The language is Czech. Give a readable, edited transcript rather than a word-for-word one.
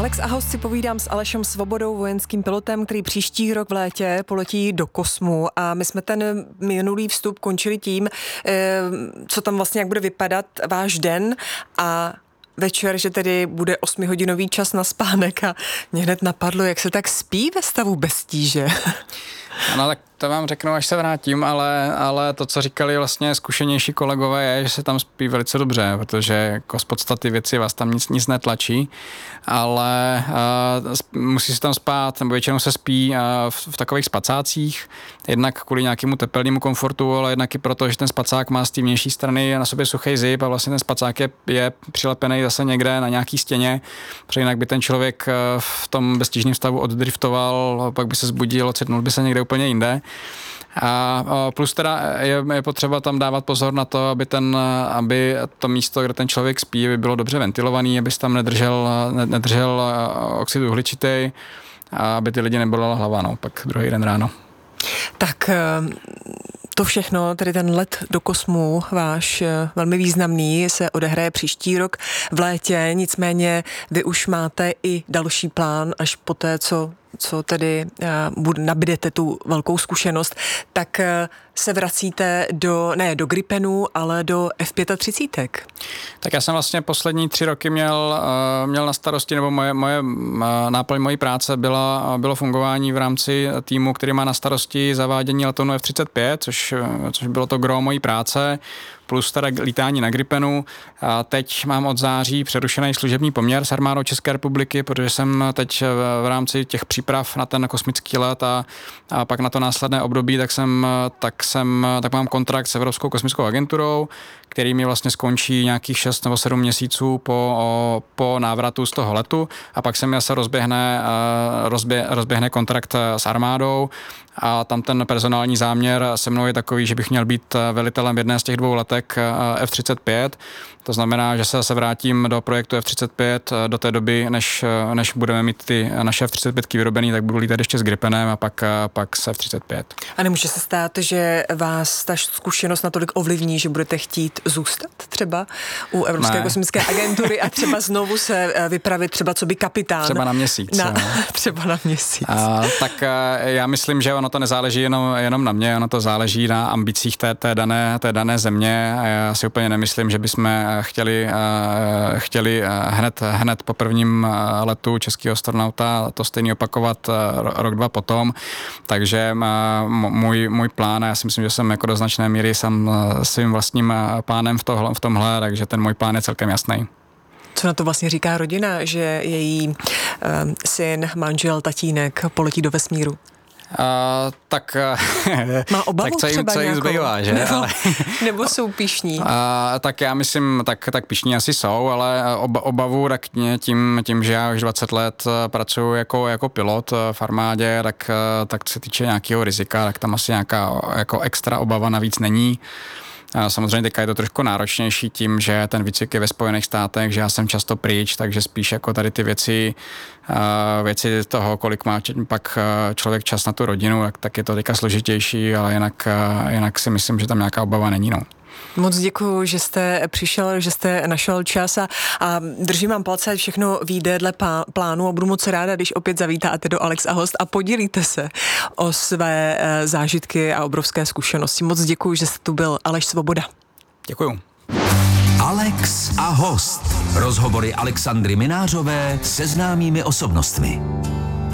Alex a host si povídám s Alešem Svobodou, vojenským pilotem, který příští rok v létě poletí do kosmu, a my jsme ten minulý vstup končili tím, co tam vlastně, jak bude vypadat váš den a večer, že tedy bude 8hodinový čas na spánek, a mě hned napadlo, jak se tak spí ve stavu bez tíže. Ano, tak to vám řeknu, až se vrátím, ale to, co říkali vlastně zkušenější kolegové, je, že se tam spí velice dobře, protože jako z podstaty věci vás tam nic netlačí, ale musí se tam spát, nebo většinou se spí v takových spacácích, jednak kvůli nějakému tepelnému komfortu, ale jednak i proto, že ten spacák má z té vnější strany na sobě suchý zip a vlastně ten spacák je přilepený zase někde na nějaký stěně, protože jinak by ten člověk v tom beztížném stavu oddriftoval, pak by se zbudil, ocitnul by se někde úplně jinde. A plus teda je potřeba tam dávat pozor na to, aby to místo, kde ten člověk spí, by bylo dobře ventilovaný, aby se tam nedržel oxid uhličitý a aby ty lidi nebolela hlava, no, pak druhý den ráno. Tak to všechno, tedy ten let do kosmu, váš velmi významný, se odehraje příští rok v létě, nicméně vy už máte i další plán, až poté, co tedy nabídete tu velkou zkušenost, tak se vracíte do Gripenu, ale do F-35. Tak já jsem vlastně poslední 3 roky měl na starosti, nebo moje náplň mojí práce bylo fungování v rámci týmu, který má na starosti zavádění letounu F-35, což bylo to gro mojí práce, plus teda lítání na Gripenu. A teď mám od září přerušený služební poměr s armádou České republiky, protože jsem teď v rámci těch příprav na ten kosmický let a pak na to následné období, tak mám kontrakt s Evropskou kosmickou agenturou, který mi vlastně skončí nějakých 6 nebo 7 měsíců po návratu z toho letu, a pak se mi zase rozběhne kontrakt s armádou, a tam ten personální záměr se mnou je takový, že bych měl být velitelem jedné z těch 2 letek F-35. To znamená, že se zase vrátím do projektu F-35 do té doby, než budeme mít ty naše F-35 vyrobený, tak budu lítat ještě s Gripenem a pak s F-35. A nemůže se stát, že vás ta zkušenost natolik ovlivní, že budete chtít zůstat třeba u Evropské kosmické agentury a třeba znovu se vypravit třeba co by kapitán? Třeba na měsíc. Třeba na měsíc. Tak já myslím, že ono to nezáleží jenom na mě, ono to záleží na ambicích té dané země. Já si úplně nemyslím, že bychom chtěli hned po prvním letu českého astronauta to stejně opakovat rok, 2 potom. Takže můj plán, a já si myslím, že jsem jako do značné míry jsem svým vlastním plánem v tomhle, takže ten můj plán je celkem jasný. Co na to vlastně říká rodina, že její syn, manžel, tatínek poletí do vesmíru? Má obavu tak co jim zbývá, že? Nebo jsou pyšní? Tak já myslím, tak pyšní asi jsou, ale obavu tak tím, že já už 20 let pracuji jako pilot v armádě, tak se týče nějakého rizika, tak tam asi nějaká jako extra obava navíc není. Samozřejmě teďka je to trošku náročnější tím, že ten výcvik je ve Spojených státech, že já jsem často pryč, takže spíš jako tady ty věci toho, kolik má pak člověk čas na tu rodinu, tak je to teďka složitější, ale jinak si myslím, že tam nějaká obava není, no. Moc děkuju, že jste přišel, že jste našel čas a držím vám palce, všechno vyjde dle plánu, a budu moc ráda, když opět zavítáte do Alex a host a podělíte se o své zážitky a obrovské zkušenosti. Moc děkuju, že jste tu byl. Aleš Svoboda. Děkuju. Alex a host. Rozhovory Alexandry Minářové se známými osobnostmi.